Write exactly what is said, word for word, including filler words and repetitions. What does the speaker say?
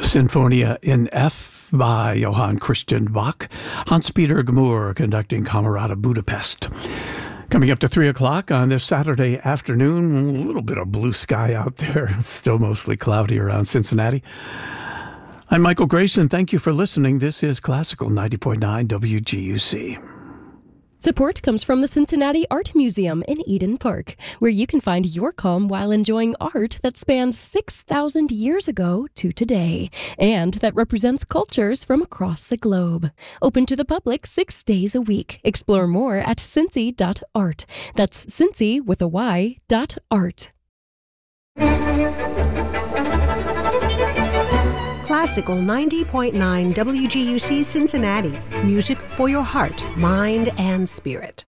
Sinfonia in F by Johann Christian Bach. Hans-Peter Gmür conducting Camerata Budapest. Coming up to three o'clock on this Saturday afternoon, a little bit of blue sky out there. Still mostly cloudy around Cincinnati. I'm Michael Grayson. Thank you for listening. This is Classical ninety point nine W G U C. Support comes from the Cincinnati Art Museum in Eden Park, where you can find your calm while enjoying art that spans six thousand years ago to today, and that represents cultures from across the globe. Open to the public six days a week. Explore more at cincy dot art. That's Cincy with a Y dot art. Classical ninety point nine W G U C Cincinnati. Music for your heart, mind, and spirit.